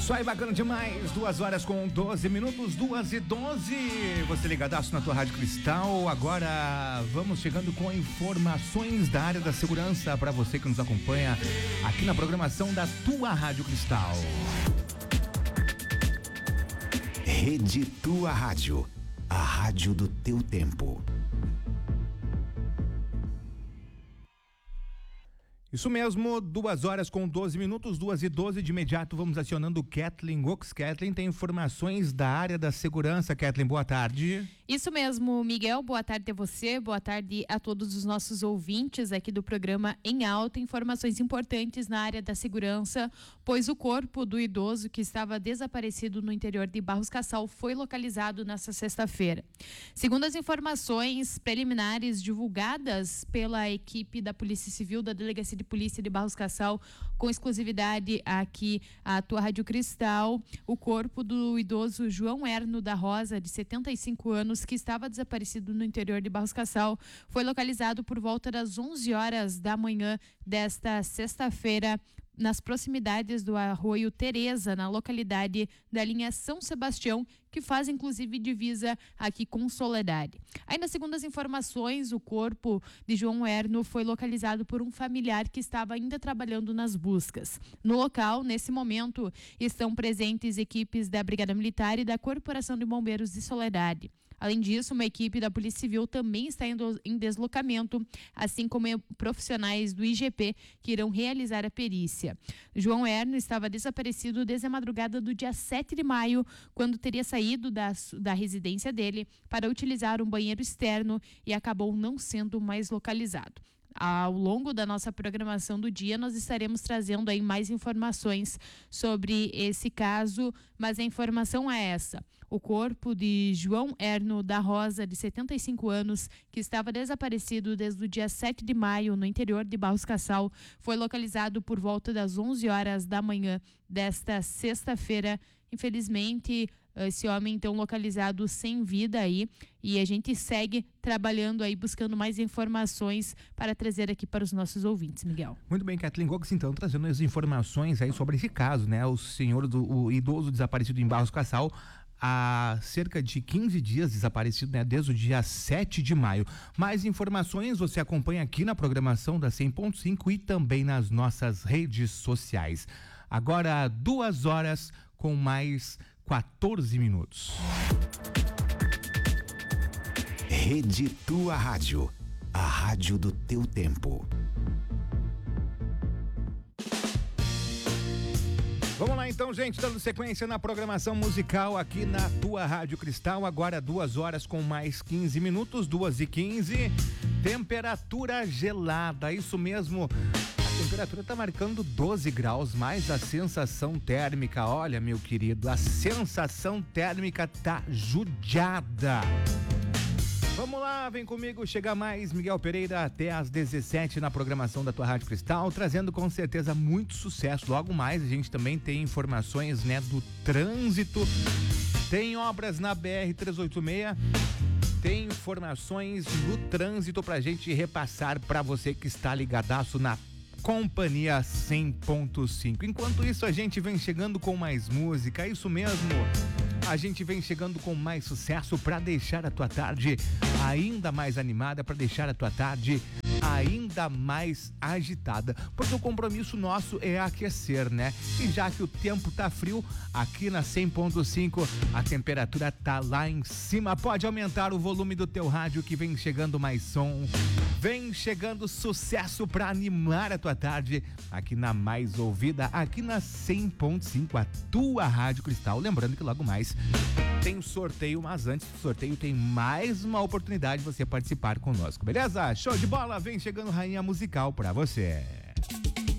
Isso aí, bacana demais. 2h com 12 minutos, 2h12. Você ligadaço na tua Rádio Cristal. Agora vamos chegando com informações da área da segurança para você que nos acompanha aqui na programação da tua Rádio Cristal. Rede Tua Rádio, a rádio do teu tempo. Isso mesmo, 2h com 12 minutos, 2h12. De imediato vamos acionando Kathleen Gox. Kathleen tem informações da área da segurança. Kathleen, boa tarde. Isso mesmo, Miguel, boa tarde a você, boa tarde a todos os nossos ouvintes aqui do programa Em Alta. Informações importantes na área da segurança, pois o corpo do idoso que estava desaparecido no interior de Barros Cassal foi localizado nesta sexta-feira. Segundo as informações preliminares divulgadas pela equipe da Polícia Civil da Delegacia de Polícia de Barros Cassal, com exclusividade aqui a tua Rádio Cristal, o corpo do idoso João Erno da Rosa, de 75 anos, que estava desaparecido no interior de Barros Cassal, foi localizado por volta das 11 horas da manhã desta sexta-feira, nas proximidades do Arroio Tereza, na localidade da linha São Sebastião, que faz inclusive divisa aqui com Soledade. Ainda segundo as informações, o corpo de João Erno foi localizado por um familiar que estava ainda trabalhando nas buscas. No local, nesse momento, estão presentes equipes da Brigada Militar e da Corporação de Bombeiros de Soledade. Além disso, uma equipe da Polícia Civil também está em deslocamento, assim como profissionais do IGP que irão realizar a perícia. João Erno estava desaparecido desde a madrugada do dia 7 de maio, quando teria saído da residência dele para utilizar um banheiro externo e acabou não sendo mais localizado. Ao longo da nossa programação do dia, nós estaremos trazendo aí mais informações sobre esse caso, mas a informação é essa: o corpo de João Erno da Rosa, de 75 anos, que estava desaparecido desde o dia 7 de maio no interior de Barros Cassal, foi localizado por volta das 11 horas da manhã desta sexta-feira. Infelizmente, esse homem então localizado sem vida aí, e a gente segue trabalhando aí, buscando mais informações para trazer aqui para os nossos ouvintes, Miguel. Muito bem, Kathleen Gox, então, trazendo as informações aí sobre esse caso, né? O idoso desaparecido em Barros Cassal há cerca de 15 dias desaparecido, né? Desde o dia 7 de maio. Mais informações você acompanha aqui na programação da 100.5 e também nas nossas redes sociais. Agora 2h com mais 14 minutos. Rede Tua Rádio, a rádio do teu tempo. Vamos lá então, gente, dando sequência na programação musical aqui na tua Rádio Cristal. Agora 2h com mais 15 minutos, 2h15. Temperatura gelada, isso mesmo. A temperatura está marcando 12 graus, mais a sensação térmica, olha, meu querido, a sensação térmica tá judiada. Vamos lá, vem comigo, chega mais Miguel Pereira até às 17 na programação da tua Rádio Cristal, trazendo com certeza muito sucesso. Logo mais a gente também tem informações, né, do trânsito, tem obras na BR-386, tem informações do trânsito pra gente repassar pra você que está ligadaço na Companhia 100.5. Enquanto isso, a gente vem chegando com mais música, isso mesmo. A gente vem chegando com mais sucesso para deixar a tua tarde ainda mais animada, para deixar a tua tarde ainda mais agitada, porque o compromisso nosso é aquecer, né? E já que o tempo tá frio, aqui na 100.5 a temperatura tá lá em cima. Pode aumentar o volume do teu rádio que vem chegando mais som, vem chegando sucesso para animar a tua tarde aqui na mais ouvida, aqui na 100.5, a tua Rádio Cristal. Lembrando que logo mais tem um sorteio, mas antes do sorteio tem mais uma oportunidade de você participar conosco, beleza? Show de bola, vem chegando Rainha Musical pra você.